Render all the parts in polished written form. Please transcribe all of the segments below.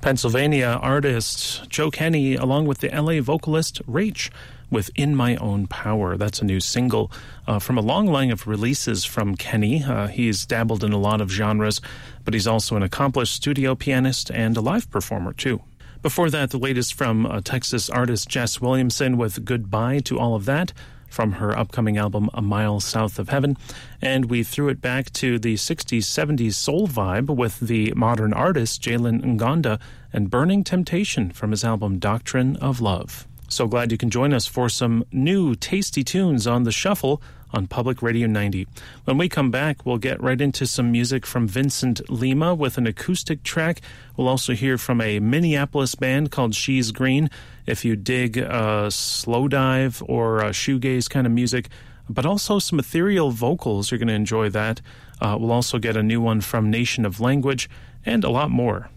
Pennsylvania artist Joe Kenny, along with the LA vocalist Rach, with In My Own Power. That's a new single from a long line of releases from Kenny. He's dabbled in a lot of genres, but he's also an accomplished studio pianist and a live performer, too. Before that, the latest from Texas artist Jess Williamson with Goodbye to All of That, from her upcoming album A Mile South of Heaven. And we threw it back to the 60s, 70s soul vibe with the modern artist Jalen Ngonda and Burning Temptation from his album Doctrine of Love. So glad you can join us for some new tasty tunes on The Shuffle on Public Radio 90. When we come back, we'll get right into some music from Vincent Lima with an acoustic track. We'll also hear from a Minneapolis band called She's Green. If you dig slow dive or shoegaze kind of music, but also some ethereal vocals, you're going to enjoy that. We'll also get a new one from Nation of Language and a lot more.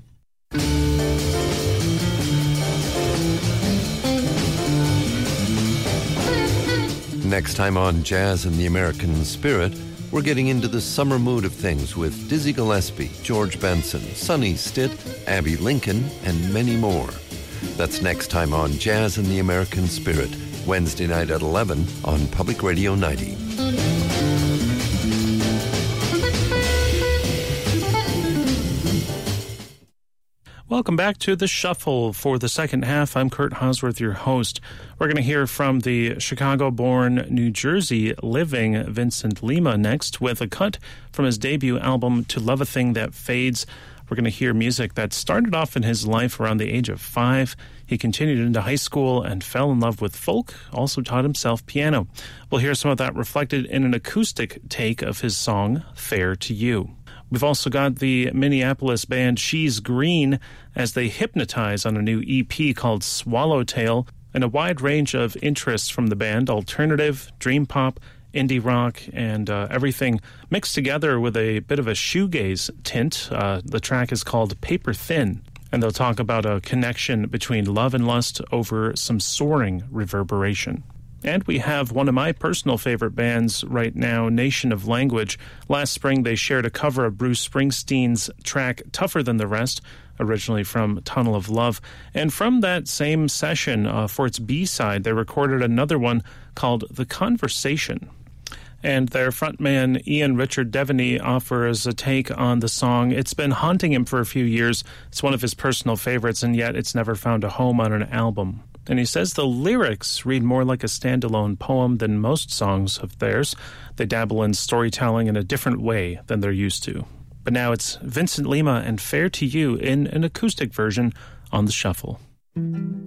Next time on Jazz and the American Spirit, we're getting into the summer mood of things with Dizzy Gillespie, George Benson, Sonny Stitt, Abby Lincoln, and many more. That's next time on Jazz and the American Spirit, Wednesday night at 11 on Public Radio 90. Welcome back to The Shuffle. For the second half, I'm Kurt Hosworth, your host. We're going to hear from the Chicago-born, New Jersey-living Vincent Lima next with a cut from his debut album, To Love a Thing That Fades. We're going to hear music that started off in his life around the age of 5. He continued into high school and fell in love with folk, also taught himself piano. We'll hear some of that reflected in an acoustic take of his song, Fair to You. We've also got the Minneapolis band She's Green as they hypnotize on a new EP called Swallowtail, and a wide range of interests from the band, alternative, dream pop, indie rock, and everything mixed together with a bit of a shoegaze tint. The track is called Paper Thin, and they'll talk about a connection between love and lust over some soaring reverberation. And we have one of my personal favorite bands right now, Nation of Language. Last spring, they shared a cover of Bruce Springsteen's track Tougher Than the Rest, originally from Tunnel of Love. And from that same session, for its B-side, they recorded another one called The Conversation. And their frontman, Ian Richard Devaney, offers a take on the song. It's been haunting him for a few years. It's one of his personal favorites, and yet it's never found a home on an album. And he says the lyrics read more like a standalone poem than most songs of theirs. They dabble in storytelling in a different way than they're used to. But now it's Vincent Lima and Fair to You in an acoustic version on The Shuffle.